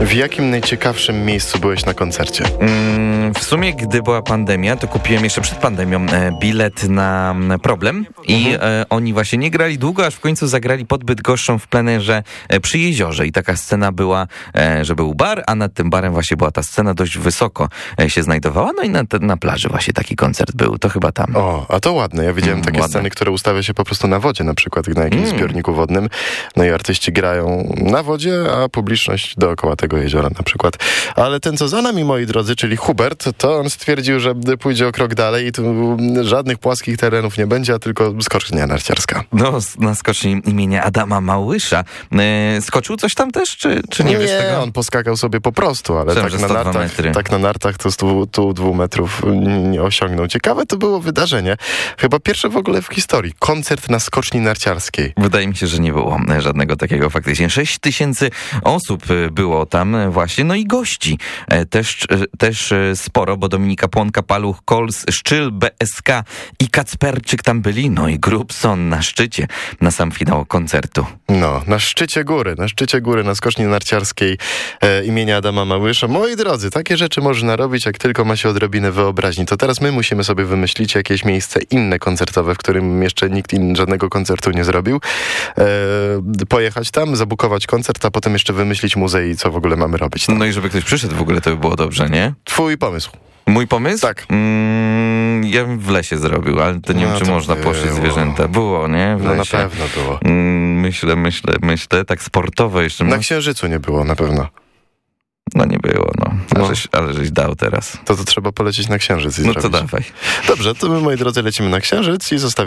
W jakim najciekawszym miejscu byłeś na koncercie? W sumie, gdy była pandemia, to kupiłem jeszcze przed pandemią bilet na Problem i oni właśnie nie grali długo, aż w końcu zagrali pod Bydgoszczą w plenerze przy jeziorze i taka scena była, że był bar, a nad tym barem właśnie była ta scena dość wysoko się znajdowała, no i na plaży właśnie taki koncert był, to chyba tam. O, a to ładne. Ja widziałem takie sceny, które ustawia się po prostu na wodzie, na przykład na jakimś zbiorniku wodnym, no i artyści grają na wodzie, a publiczność dookoła tego jeziora na przykład. Ale ten, co za nami, moi drodzy, czyli Hubert, to on stwierdził, że pójdzie o krok dalej i tu żadnych płaskich terenów nie będzie, a tylko skocznia narciarska. No, na skoczni imienia Adama Małysza. Skoczył coś tam też, czy nie wiesz tego? Nie, on poskakał sobie po prostu, ale tak na nartach to 102 metrów nie osiągnął. Ciekawe to było wydarzenie. Chyba pierwsze w ogóle w historii. Koncert na skoczni narciarskiej. Wydaje mi się, że nie było żadnego takiego faktycznie. 6 000 osób było tam właśnie, no i gości też sporo, bo Dominika Płonka, Paluch, Kols, Szczyl, BSK i Kacperczyk tam byli, no i Grubson na szczycie, na sam finał koncertu. No, na szczycie góry, na skoczni narciarskiej imienia Adama Małysza. Moi drodzy, takie rzeczy można robić, jak tylko ma się odrobinę wyobraźni. To teraz my musimy sobie wymyślić jakieś miejsce inne koncertowe, w którym jeszcze nikt inny żadnego koncertu nie zrobił. Pojechać tam, zabukować koncert, a potem jeszcze wymyślić muzeum i co w ogóle mamy robić tam. No i żeby ktoś przyszedł w ogóle, to by było dobrze, nie? Twój pomysł. Mój pomysł? Tak. Ja bym w lesie zrobił, ale to nie wiem, czy można poszć zwierzęta. Było, nie? W lesie. Na pewno było. Myślę, tak sportowo jeszcze. Na Księżycu nie było, na pewno. No nie było, ale żeś dał teraz. To trzeba polecieć na Księżyc i zrobić. No to dawaj. Dobrze, to my, moi drodzy, lecimy na Księżyc i zostawiamy